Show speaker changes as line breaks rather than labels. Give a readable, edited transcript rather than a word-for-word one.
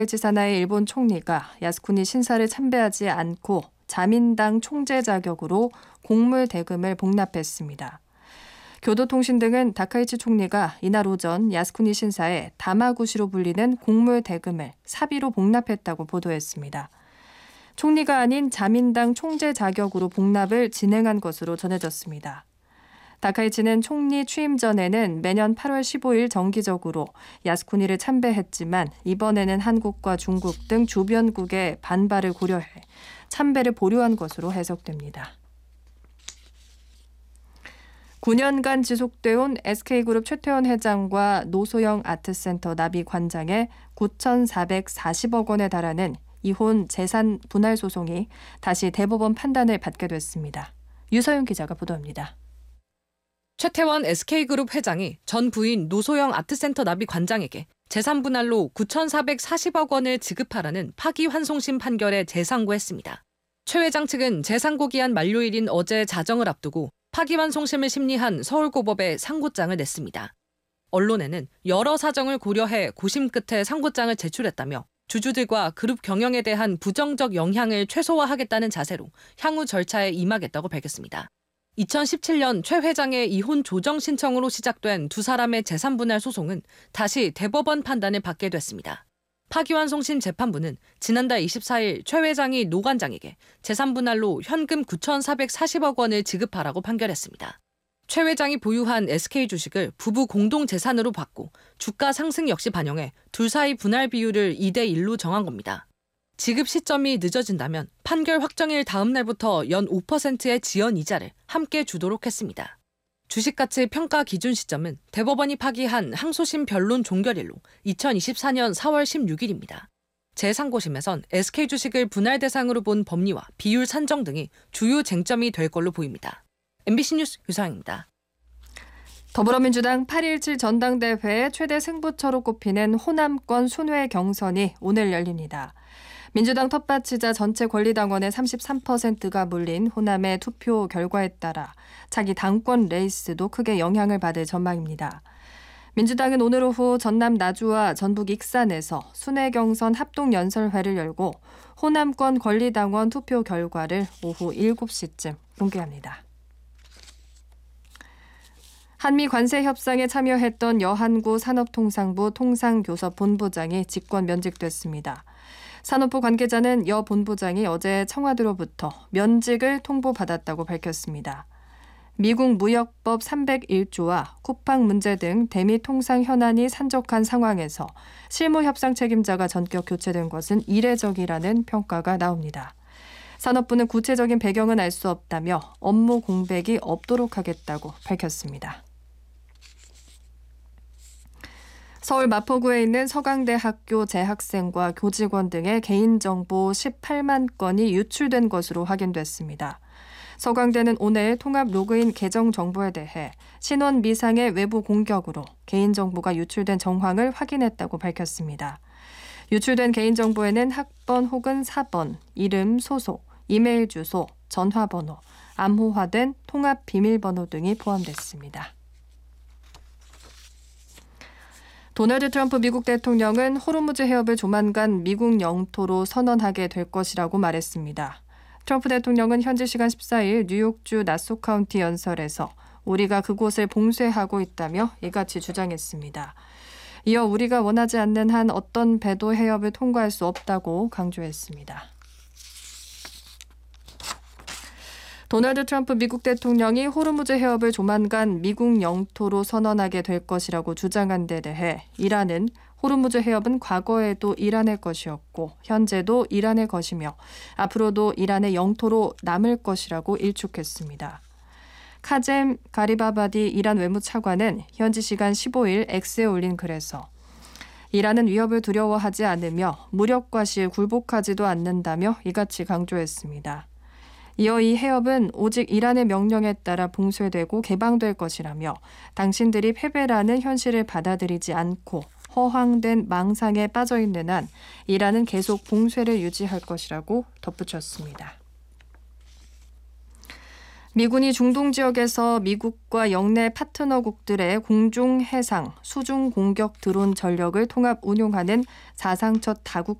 지사나의 일본 총리가 야스쿠니 신사를 참배하지 않고 자민당 총재 자격으로 공물 대금을 복납했습니다. 교도통신 등은 다카이치 총리가 이날 오전 야스쿠니 신사에 다마구시로 불리는 공물 대금을 사비로 복납했다고 보도했습니다. 총리가 아닌 자민당 총재 자격으로 복납을 진행한 것으로 전해졌습니다. 다카이치는 총리 취임 전에는 매년 8월 15일 정기적으로 야스쿠니를 참배했지만 이번에는 한국과 중국 등 주변국의 반발을 고려해 참배를 보류한 것으로 해석됩니다. 9년간 지속돼온 SK그룹 최태원 회장과 노소영 아트센터 나비 관장의 9,440억 원에 달하는 이혼 재산 분할 소송이 다시 대법원 판단을 받게 됐습니다. 유서영 기자가 보도합니다.
최태원 SK그룹 회장이 전 부인 노소영 아트센터 나비 관장에게 재산 분할로 9,440억 원을 지급하라는 파기환송심 판결에 재상고했습니다. 최 회장 측은 재상고 기한 만료일인 어제 자정을 앞두고 파기환송심을 심리한 서울고법에 상고장을 냈습니다. 언론에는 여러 사정을 고려해 고심 끝에 상고장을 제출했다며 주주들과 그룹 경영에 대한 부정적 영향을 최소화하겠다는 자세로 향후 절차에 임하겠다고 밝혔습니다. 2017년 최 회장의 이혼 조정 신청으로 시작된 두 사람의 재산 분할 소송은 다시 대법원 판단을 받게 됐습니다. 파기환송심 재판부는 지난달 24일 최 회장이 노 관장에게 재산 분할로 현금 9,440억 원을 지급하라고 판결했습니다. 최 회장이 보유한 SK 주식을 부부 공동 재산으로 받고 주가 상승 역시 반영해 둘 사이 분할 비율을 2대1로 정한 겁니다. 지급 시점이 늦어진다면 판결 확정일 다음 날부터 연 5%의 지연 이자를 함께 주도록 했습니다. 주식가치 평가 기준 시점은 대법원이 파기한 항소심 변론 종결일로 2024년 4월 16일입니다. 재상고심에선 SK 주식을 분할 대상으로 본 법리와 비율 산정 등이 주요 쟁점이 될 걸로 보입니다. MBC 뉴스 유상입니다.
더불어민주당 8.17 전당대회의 최대 승부처로 꼽히는 호남권 순회 경선이 오늘 열립니다. 민주당 텃밭이자 전체 권리당원의 33%가 몰린 호남의 투표 결과에 따라 차기 당권 레이스도 크게 영향을 받을 전망입니다. 민주당은 오늘 오후 전남 나주와 전북 익산에서 순회 경선 합동연설회를 열고 호남권 권리당원 투표 결과를 오후 7시쯤 공개합니다. 한미 관세 협상에 참여했던 여한구 산업통상부 통상교섭 본부장이 직권 면직됐습니다. 산업부 관계자는 여 본부장이 어제 청와대로부터 면직을 통보받았다고 밝혔습니다. 미국 무역법 301조와 쿠팡 문제 등 대미 통상 현안이 산적한 상황에서 실무 협상 책임자가 전격 교체된 것은 이례적이라는 평가가 나옵니다. 산업부는 구체적인 배경은 알 수 없다며 업무 공백이 없도록 하겠다고 밝혔습니다. 서울 마포구에 있는 서강대학교 재학생과 교직원 등의 개인정보 18만 건이 유출된 것으로 확인됐습니다. 서강대는 오늘 통합 로그인 계정 정보에 대해 신원 미상의 외부 공격으로 개인정보가 유출된 정황을 확인했다고 밝혔습니다. 유출된 개인정보에는 학번 혹은 사번, 이름, 소속, 이메일 주소, 전화번호, 암호화된 통합 비밀번호 등이 포함됐습니다. 도널드 트럼프 미국 대통령은 호르무즈 해협을 조만간 미국 영토로 선언하게 될 것이라고 말했습니다. 트럼프 대통령은 현지 시간 14일 뉴욕주 나소 카운티 연설에서 우리가 그곳을 봉쇄하고 있다며 이같이 주장했습니다. 이어 우리가 원하지 않는 한 어떤 배도 해협을 통과할 수 없다고 강조했습니다. 도널드 트럼프 미국 대통령이 호르무즈 해협을 조만간 미국 영토로 선언하게 될 것이라고 주장한 데 대해 이란은 호르무즈 해협은 과거에도 이란의 것이었고 현재도 이란의 것이며 앞으로도 이란의 영토로 남을 것이라고 일축했습니다. 카젬 가리바바디 이란 외무차관은 현지 시간 15일 X에 올린 글에서 이란은 위협을 두려워하지 않으며 무력 과시에 굴복하지도 않는다며 이같이 강조했습니다. 이어 이 해협은 오직 이란의 명령에 따라 봉쇄되고 개방될 것이라며 당신들이 패배라는 현실을 받아들이지 않고 허황된 망상에 빠져있는 한 이란은 계속 봉쇄를 유지할 것이라고 덧붙였습니다. 미군이 중동 지역에서 미국과 영내 파트너국들의 공중, 해상, 수중 공격 드론 전력을 통합 운용하는 사상 첫 다국